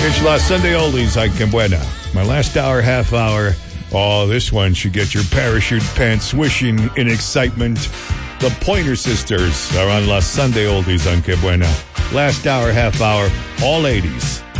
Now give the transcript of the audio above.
It's La Sunday Oldies on Que Buena. My last hour, half hour. Oh, this one should get your parachute pants swishing in excitement. The Pointer Sisters are on La Sunday Oldies on Que Buena. Last hour, half hour, all 80s.